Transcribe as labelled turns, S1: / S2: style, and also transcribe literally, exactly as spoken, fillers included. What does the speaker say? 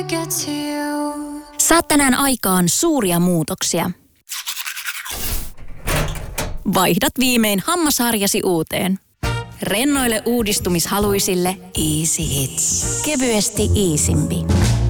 S1: Saat tänään aikaan suuria muutoksia. Vaihdat viimein hammasharjasi uuteen. Rennoille uudistumishaluisille Easy Hits. Kevyesti iisimpi.